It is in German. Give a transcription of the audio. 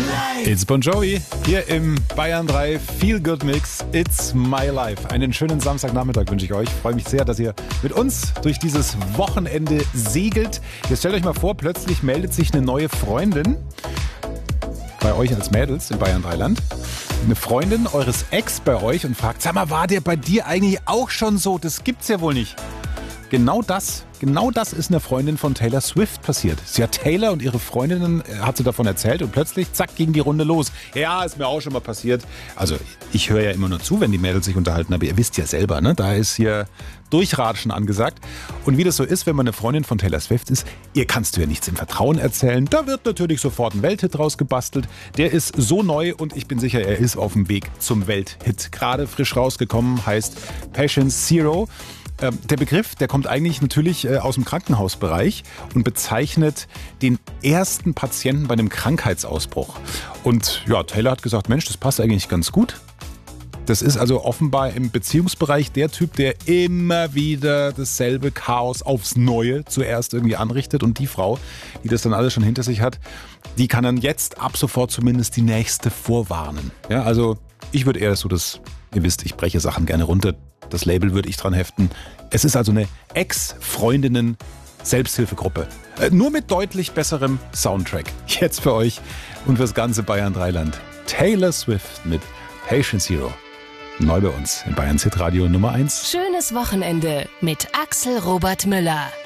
It's Bon Jovi hier im Bayern 3 Feel Good Mix. It's my life. Einen schönen Samstagnachmittag wünsche ich euch. Ich freue mich sehr, dass ihr mit uns durch dieses Wochenende segelt. Jetzt stellt euch mal vor, plötzlich meldet sich eine neue Freundin bei euch als Mädels in Bayern 3 Land. Eine Freundin eures Ex bei euch und fragt, sag mal, war der bei dir eigentlich auch schon so? Das gibt's ja wohl nicht. Genau das ist einer Freundin von Taylor Swift passiert. Sie hat Taylor und ihre Freundinnen, hat sie davon erzählt und plötzlich, zack, ging die Runde los. Ja, ist mir auch schon mal passiert. Also ich höre ja immer nur zu, wenn die Mädels sich unterhalten, aber ihr wisst ja selber, ne? Da ist hier Durchratschen angesagt. Und wie das so ist, wenn man eine Freundin von Taylor Swift ist, ihr kannst du ja nichts im Vertrauen erzählen. Da wird natürlich sofort ein Welthit rausgebastelt. Der ist so neu und ich bin sicher, er ist auf dem Weg zum Welthit. Gerade frisch rausgekommen, heißt Patient Zero. Der Begriff, der kommt eigentlich natürlich aus dem Krankenhausbereich und bezeichnet den ersten Patienten bei einem Krankheitsausbruch. Und ja, Taylor hat gesagt, Mensch, das passt eigentlich ganz gut. Das ist also offenbar im Beziehungsbereich der Typ, der immer wieder dasselbe Chaos aufs Neue zuerst irgendwie anrichtet. Und die Frau, die das dann alles schon hinter sich hat, die kann dann jetzt ab sofort zumindest die nächste vorwarnen. Ja, also ich würde eher so ihr wisst, ich breche Sachen gerne runter. Das Label würde ich dran heften. Es ist also eine Ex-Freundinnen-Selbsthilfegruppe. Nur mit deutlich besserem Soundtrack. Jetzt für euch und fürs ganze Bayern 3 Land. Taylor Swift mit Patient Zero. Neu bei uns in Bayerns Hitradio Nummer 1. Schönes Wochenende mit Axel Robert Müller.